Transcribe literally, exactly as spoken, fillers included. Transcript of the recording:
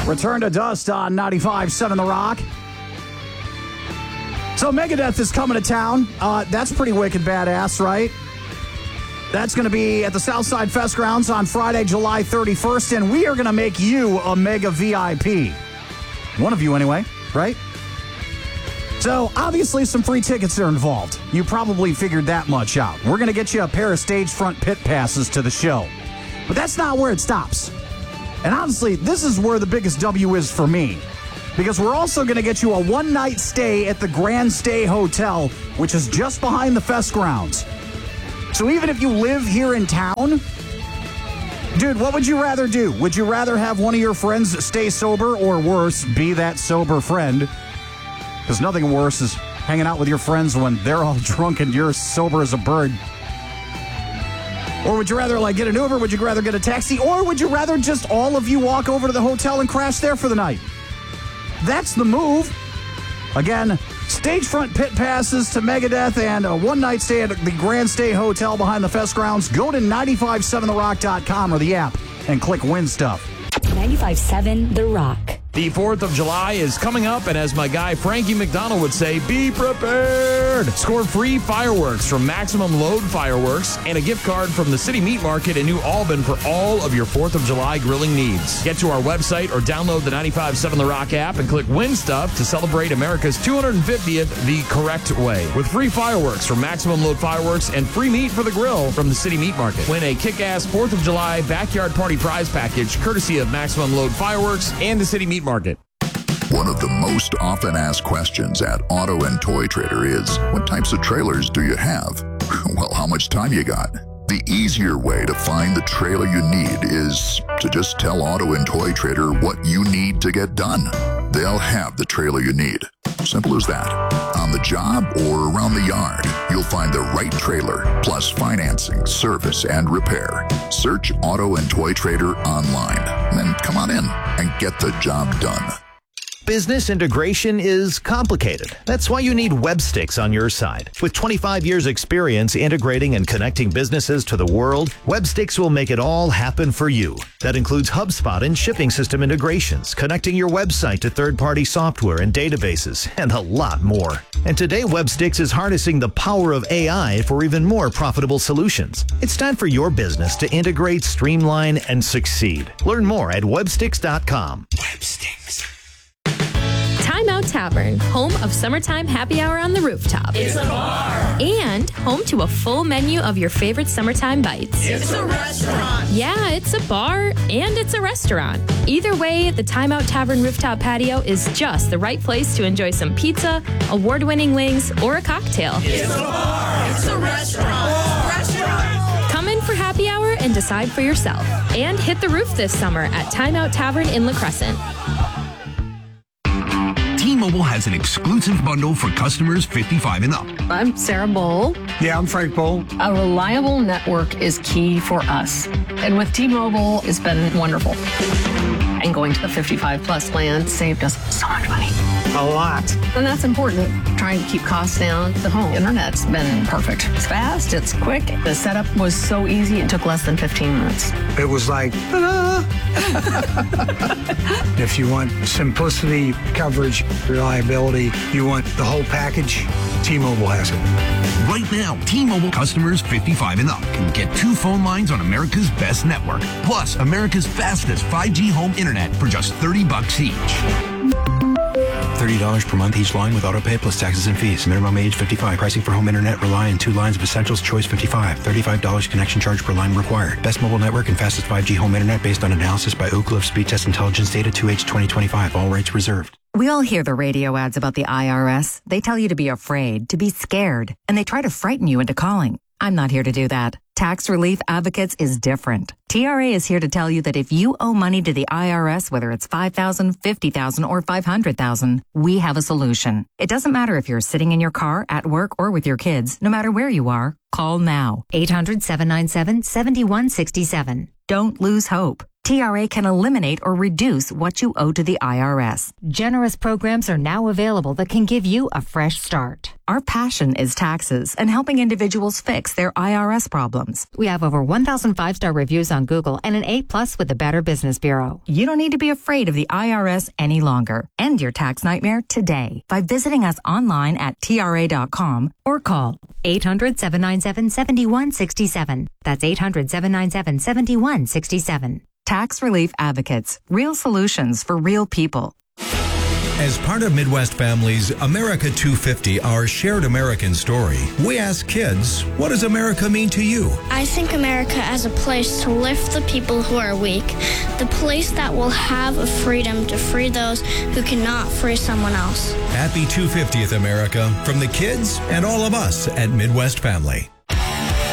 Return to Dust on ninety-five point seven The Rock. So Megadeth is coming to town. Uh, that's pretty wicked badass, right? That's going to be at the Southside Fest grounds on Friday, July thirty-first, and we are going to make you a Mega V I P. One of you anyway, right? So obviously some free tickets are involved. You probably figured that much out. We're going to get you a pair of stage front pit passes to the show. But that's not where it stops. And honestly, this is where the biggest W is for me. Because we're also going to get you a one-night stay at the Grand Stay Hotel, which is just behind the fest grounds. So even if you live here in town, dude, what would you rather do? Would you rather have one of your friends stay sober or worse, be that sober friend? Because nothing worse is hanging out with your friends when they're all drunk and you're sober as a bird. Or would you rather, like, get an Uber? Would you rather get a taxi? Or would you rather just all of you walk over to the hotel and crash there for the night? That's the move. Again, stage front pit passes to Megadeth and a one-night stay at the Grand Stay Hotel behind the fest grounds. Go to nine five point seven the rock dot com or the app and click Win Stuff. ninety-five point seven The Rock. The fourth of July is coming up, and as my guy Frankie McDonald would say, be prepared. Score free fireworks from Maximum Load Fireworks and a gift card from the City Meat Market in New Albin for all of your fourth of July grilling needs. Get to our website or download the ninety-five point seven The Rock app and click Win Stuff to celebrate America's two hundred fiftieth the correct way. With free fireworks from Maximum Load Fireworks and free meat for the grill from the City Meat Market. Win a kick-ass fourth of July backyard party prize package courtesy of Maximum Load Fireworks and the City Meat Market. One of the most often asked questions at Auto and Toy Trader is, what types of trailers do you have? Well, how much time you got? The easier way to find the trailer you need is to just tell Auto and Toy Trader what you need to get done. They'll have the trailer you need. Simple as that. On the job or around the yard, you'll find the right trailer, plus financing, service, and repair. Search Auto and Toy Trader online. Then come on in and get the job done. Business integration is complicated. That's why you need Websticks on your side. With twenty-five years experience integrating and connecting businesses to the world, Websticks will make it all happen for you. That includes HubSpot and shipping system integrations, connecting your website to third-party software and databases, and a lot more. And today, Websticks is harnessing the power of A I for even more profitable solutions. It's time for your business to integrate, streamline, and succeed. Learn more at websticks dot com. Websticks. Time Out Tavern, home of summertime happy hour on the rooftop. It's a bar. And home to a full menu of your favorite summertime bites. It's a restaurant. Yeah, it's a bar and it's a restaurant. Either way, the Time Out Tavern rooftop patio is just the right place to enjoy some pizza, award-winning wings, or a cocktail. It's a bar. It's a restaurant. Restaurant. Come in for happy hour and decide for yourself. And hit the roof this summer at Time Out Tavern in La Crescent. T-Mobile has an exclusive bundle for customers fifty-five and up. I'm Sarah Bowl. Yeah, I'm Frank Bowl. A reliable network is key for us. And with T-Mobile, it's been wonderful. And going to the fifty-five plus plan saved us so much money. A lot. And that's important. Trying to keep costs down. The home internet's been perfect. It's fast, it's quick. The setup was so easy, it took less than fifteen minutes. It was like, ta-da! If you want simplicity, coverage, reliability, you want the whole package, T-Mobile has it. Right now, T-Mobile customers fifty-five and up can get two phone lines on America's best network, plus America's fastest five G home internet for just thirty bucks each. thirty dollars per month each line with autopay plus taxes and fees. Minimum age fifty-five. Pricing for home internet rely on two lines of Essentials Choice fifty-five. thirty-five dollars connection charge per line required. Best mobile network and fastest five G home internet based on analysis by Oak Cliff Speed Test Intelligence Data two H twenty twenty-five. All rates reserved. We all hear the radio ads about the I R S. They tell you to be afraid, to be scared, and they try to frighten you into calling. I'm not here to do that. Tax Relief Advocates is different. T R A is here to tell you that if you owe money to the I R S, whether it's five thousand dollars, fifty thousand dollars, or five hundred thousand dollars, we have a solution. It doesn't matter if you're sitting in your car, at work, or with your kids. No matter where you are, call now. eight hundred, seven nine seven, seven one six seven. Don't lose hope. T R A can eliminate or reduce what you owe to the I R S. Generous programs are now available that can give you a fresh start. Our passion is taxes and helping individuals fix their I R S problems. We have over one thousand five-star reviews on Google and an A plus with the Better Business Bureau. You don't need to be afraid of the I R S any longer. End your tax nightmare today by visiting us online at T R A dot com or call eight hundred, seven nine seven, seven one six seven. That's eight hundred, seven nine seven, seven one six seven. Tax Relief Advocates. Real solutions for real people. As part of Midwest Family's America two fifty, our shared American story, we ask kids, what does America mean to you? I think America as a place to lift the people who are weak, the place that will have a freedom to free those who cannot free someone else. Happy two hundred fiftieth America from the kids and all of us at Midwest Family.